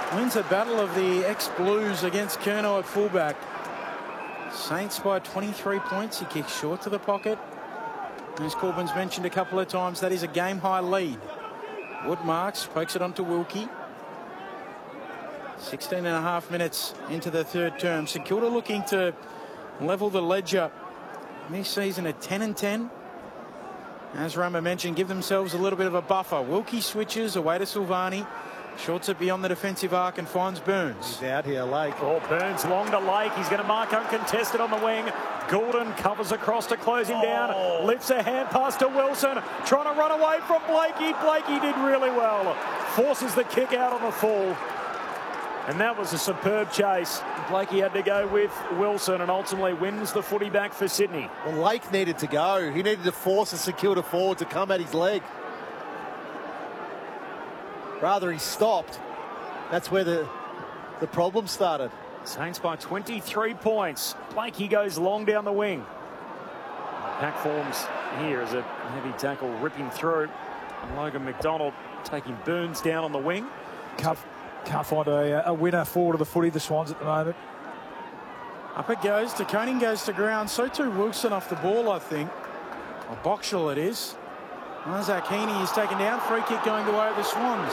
wins the battle of the ex-Blues against Curnow at fullback. Saints by 23 points. He kicks short to the pocket. As Corbin's mentioned a couple of times, that is a game-high lead. Wood marks, pokes it onto Wilkie. 16 and a half minutes into the third term. St Kilda looking to level the ledger this season at 10-10. As Rama mentioned, give themselves a little bit of a buffer. Wilkie switches away to Silvani. Shorts it beyond the defensive arc and finds Burns. He's out here, Lake. Oh, Burns long to Lake. He's going to mark uncontested on the wing. Goulden covers across to close him down. Lifts a hand pass to Wilson. Trying to run away from Blakey. Blakey did really well. Forces the kick out on the full. And that was a superb chase. Blakey had to go with Wilson and ultimately wins the footy back for Sydney. Well, Lake needed to go. He needed to force a St Kilda forward to come at his leg. Rather, he stopped. That's where the problem started. Saints by 23 points. Blakey goes long down the wing. Pack forms here as a heavy tackle ripping through. And Logan McDonald taking Burns down on the wing. Can't find a winner forward of the footy, the Swans, at the moment. Up it goes. De Koning goes to ground. So too Wilson off the ball, I think. Or Boxall it is. Isaac Heaney is taken down. Free kick going the way of the Swans.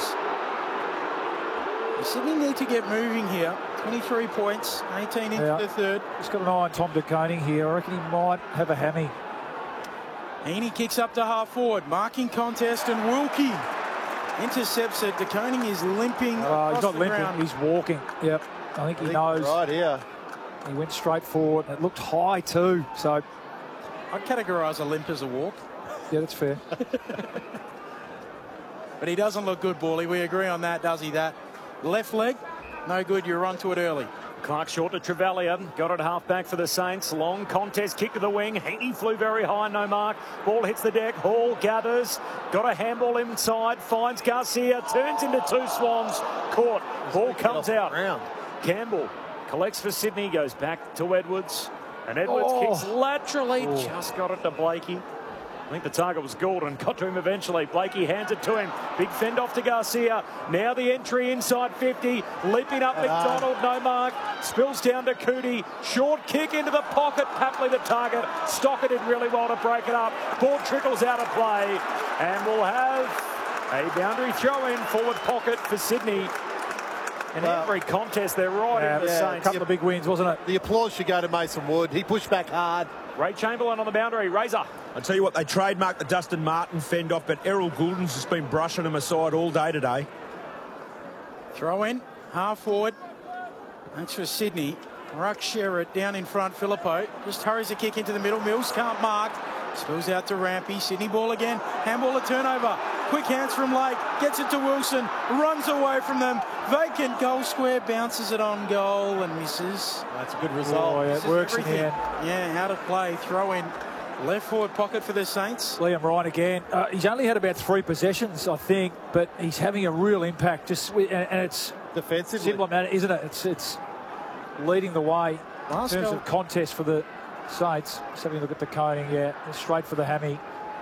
Sydney need to get moving here. 23 points, 18 into the third. Just got an eye on Tom De Koning here. I reckon he might have a hammy. Heaney kicks up to half forward. Marking contest and Wilkie intercepts it. De Koning is limping across he's not the limping, ground. He's walking. Yep, I think he knows. Right here. He went straight forward. It looked high too, so... I'd categorise a limp as a walk. Yeah, that's fair. But he doesn't look good, Bally. We agree on that, does he? That left leg, no good. You're onto it early. Clark short to Trevelyan. Got it half back for the Saints. Long contest, kick to the wing. Heaney flew very high, no mark. Ball hits the deck. Hall gathers. Got a handball inside. Finds Garcia. Turns into two Swans. Caught. Ball comes out. Campbell collects for Sydney. Goes back to Edwards. And Edwards kicks laterally. Just got it to Blakey. I think the target was Goulden. Got to him eventually. Blakey hands it to him. Big fend off to Garcia. Now the entry inside 50. Leaping up McDonald. No mark. Spills down to Cootie. Short kick into the pocket. Papley the target. Stocker did really well to break it up. Ball trickles out of play. And we'll have a boundary throw in forward pocket for Sydney. And every contest they're right in the Saints. A couple of big wins, wasn't it? The applause should go to Mason Wood. He pushed back hard. Ray Chamberlain on the boundary. Razor. I tell you what, they trademarked the Dustin Martin fend off, but Errol Gouldens has been brushing him aside all day today. Throw in, half forward. That's for Sydney. Ruck Sherritt down in front. Filippo just hurries a kick into the middle. Mills can't mark. Spills out to Rampy. Sydney ball again. Handball a turnover. Quick hands from Lake. Gets it to Wilson. Runs away from them. Vacant goal square. Bounces it on goal and misses. That's a good result. Oh, yeah, it works in the end. Yeah, out of play. Throw in. Left forward pocket for the Saints. Liam Ryan again. He's only had about 3 possessions, I think, but he's having a real impact. And it's defensively, simple matter, isn't it? It's leading the way in terms of contest for the Saints. Just having a look at the Koning, straight for the hammy.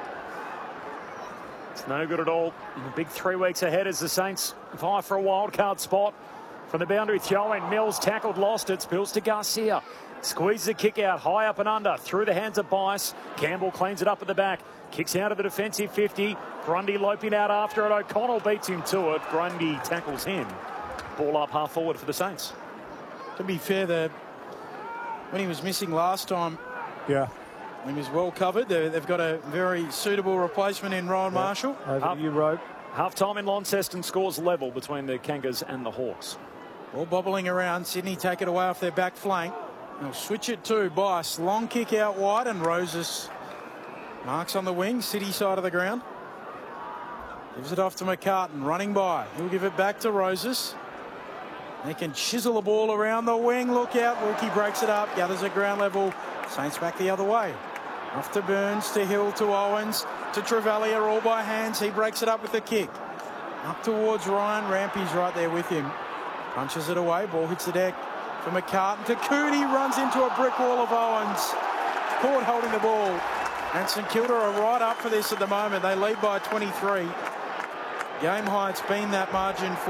It's no good at all. In the big 3 weeks ahead as the Saints vie for a wild card spot. From the boundary throw-in, Mills tackled, lost it, spills to Garcia. Squeezes the kick out, high up and under, through the hands of Bice. Campbell cleans it up at the back, kicks out of the defensive 50. Grundy loping out after it. O'Connell beats him to it. Grundy tackles him. Ball up half forward for the Saints. To be fair, when he was missing last time, he was well covered. They've got a very suitable replacement in Ryan Marshall. Over you, Rogue. Half-time in Launceston, scores level between the Kangas and the Hawks. All bobbling around. Sydney take it away off their back flank. They'll switch it to Bice. Long kick out wide and Roses marks on the wing, City side of the ground. Gives it off to McCartan, running by. He'll give it back to Roses. They can chisel the ball around the wing. Look out. Wilkie breaks it up, gathers at ground level. Saints back the other way. Off to Burns, to Hill, to Owens, to Trevelyan, all by hands. He breaks it up with the kick. Up towards Ryan. Rampy's right there with him. Punches it away. Ball hits the deck for McCartan. To Cooney, runs into a brick wall of Owens. Caught holding the ball. And St Kilda are right up for this at the moment. They lead by 23. Game high, it's been that margin for